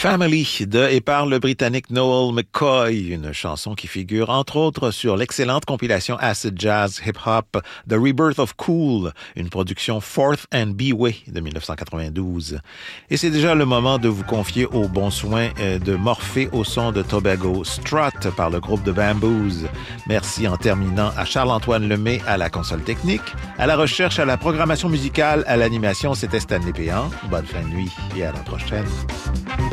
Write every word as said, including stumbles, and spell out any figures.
Family de et par le Britannique Noel McCoy, une chanson qui figure entre autres sur l'excellente compilation Acid Jazz Hip Hop The Rebirth of Cool, une production Fourth and B-Way de dix-neuf cent quatre-vingt-douze. Et c'est déjà le moment de vous confier aux bons soins de Morphée au son de Tobago, Strut par le groupe de Bamboos. Merci en terminant à Charles-Antoine Lemay à la console technique, à la recherche, à la programmation musicale, à l'animation, c'était Stanley Péan. Bonne fin de nuit et à la prochaine.